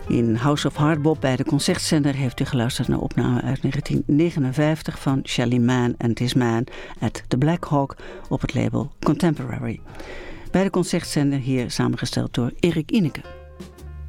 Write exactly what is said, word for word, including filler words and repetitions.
In House of Hardbop bij de Concertzender heeft u geluisterd naar opname uit negentien negenenvijftig van Shelly Manne and His Man at the Black Hawk op het label Contemporary. Bij de Concertzender hier samengesteld door Erik Ineke.